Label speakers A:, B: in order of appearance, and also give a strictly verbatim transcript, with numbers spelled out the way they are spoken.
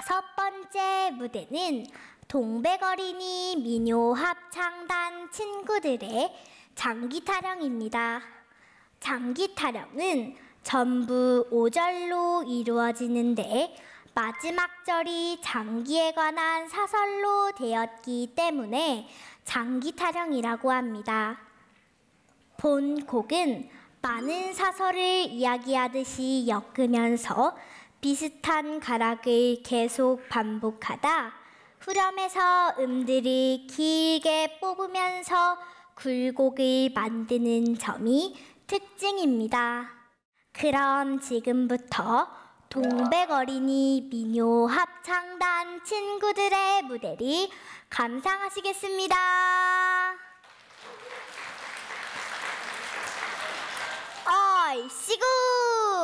A: 다섯 번째 무대는 동백어린이 민요합창단 친구들의 장기타령입니다. 장기타령은 전부 오 절로 이루어지는데 마지막 절이 장기에 관한 사설로 되었기 때문에 장기타령이라고 합니다. 본 곡은 많은 사설을 이야기하듯이 엮으면서 비슷한 가락을 계속 반복하다 후렴에서 음들을 길게 뽑으면서 굴곡을 만드는 점이 특징입니다. 그럼 지금부터 동백어린이 민요합창단 친구들의 무대를 감상하시겠습니다. 얼씨구!